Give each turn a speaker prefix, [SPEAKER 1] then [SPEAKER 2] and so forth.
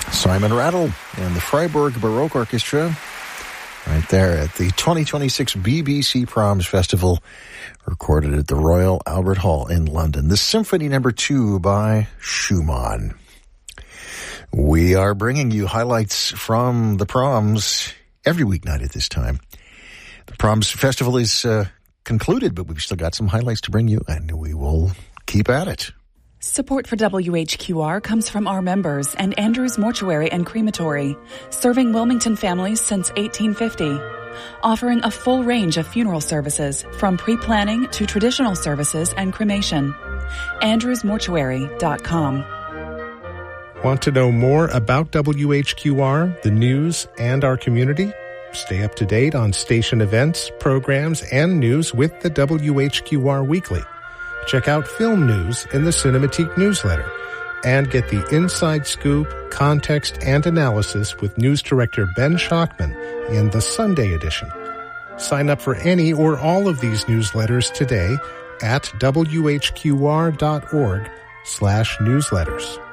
[SPEAKER 1] Simon Rattle and the Freiburg Baroque Orchestra right there at the 2026 BBC Proms Festival, recorded at the Royal Albert Hall in London. The Symphony No. 2 by Schumann. We are bringing you highlights from the Proms every weeknight at this time. The Proms Festival is concluded, but we've still got some highlights to bring you, and we will keep at it.
[SPEAKER 2] Support for WHQR comes from our members and Andrews Mortuary and Crematory, serving Wilmington families since 1850. Offering a full range of funeral services, from pre-planning to traditional services and cremation. AndrewsMortuary.com.
[SPEAKER 3] Want to know more about WHQR, the news, and our community? Stay up to date on station events, programs, and news with the WHQR Weekly. Check out film news in the Cinematique newsletter and get the inside scoop, context, and analysis with news director Ben Schachman in the Sunday edition. Sign up for any or all of these newsletters today at whqr.org/newsletters.